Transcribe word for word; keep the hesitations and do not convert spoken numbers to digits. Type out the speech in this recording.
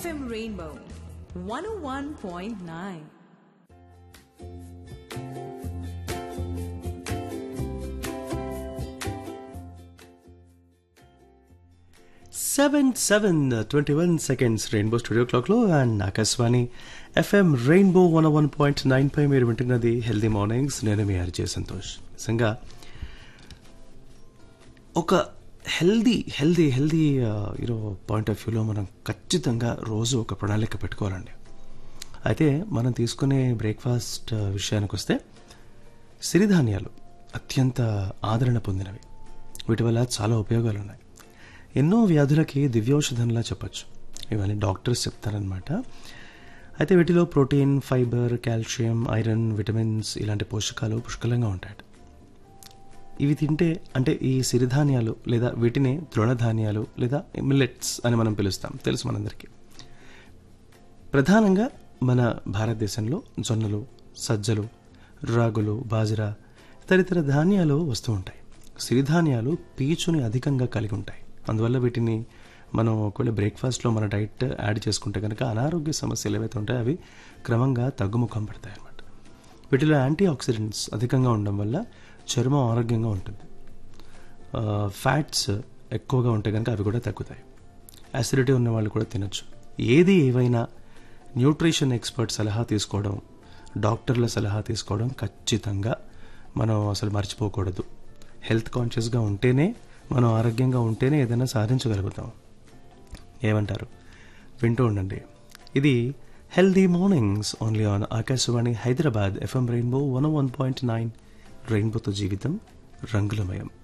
F M Rainbow one oh one point nine. Seven seven twenty one seconds rainbow studio క్లాక్లో and Akashvani FM rainbow one one point nine పై మీరు వింటున్నది healthy mornings. నేను మీ RJ Santosh. నిజంగా ఒక healthy healthy healthy you know point of వ్యూలో మనం ఖచ్చితంగా రోజు ఒక ప్రణాళిక పెట్టుకోవాలండి. అయితే మనం తీసుకునే బ్రేక్ఫాస్ట్ విషయానికి వస్తే సిరిధాన్యాలు అత్యంత ఆదరణ పొందినవి. వీటి వల్ల చాలా ఉపయోగాలు ఉన్నాయి. ఎన్నో వ్యాధులకి దివ్యౌషధంలా చెప్పచ్చు. ఇవన్నీ డాక్టర్స్ చెప్తారనమాట. అయితే వీటిలో protein, fibre, calcium, iron, vitamins ఇలాంటి పోషకాలు పుష్కలంగా ఉంటాయి. ఇవి తింటే అంటే ఈ సిరిధాన్యాలు లేదా వీటిని తృణధాన్యాలు లేదా మిల్లెట్స్ అని మనం పిలుస్తాం, తెలుసు మనందరికీ. ప్రధానంగా మన భారతదేశంలో జొన్నలు, సజ్జలు, రాగులు, బాజరా తదితర ధాన్యాలు వస్తూ ఉంటాయి. సిరిధాన్యాలు పీచుని అధికంగా కలిగి ఉంటాయి. అందువల్ల వీటిని మనం ఒకవేళ బ్రేక్ఫాస్ట్లో మన డైట్ యాడ్ చేసుకుంటే కనుక అనారోగ్య సమస్యలు ఏవైతే ఉంటాయో అవి క్రమంగా తగ్గుముఖం పడతాయి అన్నమాట. వీటిలో యాంటీ ఆక్సిడెంట్స్ అధికంగా ఉండడం వల్ల చర్మం ఆరోగ్యంగా ఉంటుంది. ఫ్యాట్స్ ఎక్కువగా ఉంటే కనుక అవి కూడా తగ్గుతాయి. యాసిడిటీ ఉన్న వాళ్ళు కూడా తినచ్చు. ఏది ఏవైనా న్యూట్రిషన్ ఎక్స్పర్ట్ సలహా తీసుకోవడం, డాక్టర్ల సలహా తీసుకోవడం ఖచ్చితంగా మనం అసలు మర్చిపోకూడదు. హెల్త్ కాన్షియస్గా ఉంటేనే, మనం ఆరోగ్యంగా ఉంటేనే ఏదైనా సాధించగలుగుతాం. ఏమంటారు? వింటూ ఉండండి. ఇది healthy mornings only on Akashvani Hyderabad FM rainbow one one point nine. రెయిన్బోతో జీవితం రంగులమయం.